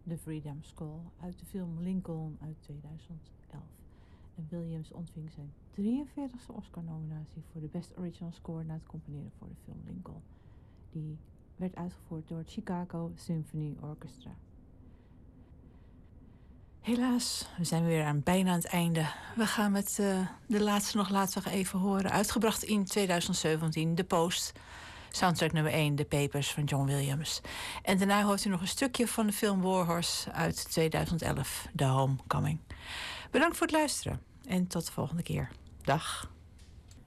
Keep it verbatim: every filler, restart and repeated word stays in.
The Freedom Score uit de film Lincoln uit tweeduizend elf. En Williams ontving zijn drieënveertigste Oscar-nominatie voor de Best Original Score na het componeren voor de film Lincoln. Die werd uitgevoerd door het Chicago Symphony Orchestra. Helaas, we zijn weer aan bijna aan het einde. We gaan met uh, de laatste nog laatst nog even horen. Uitgebracht in tweeduizend zeventien, The Post. Soundtrack nummer één, The Papers van John Williams. En daarna hoort u nog een stukje van de film Warhorse uit tweeduizend elf, The Homecoming. Bedankt voor het luisteren en tot de volgende keer. Dag.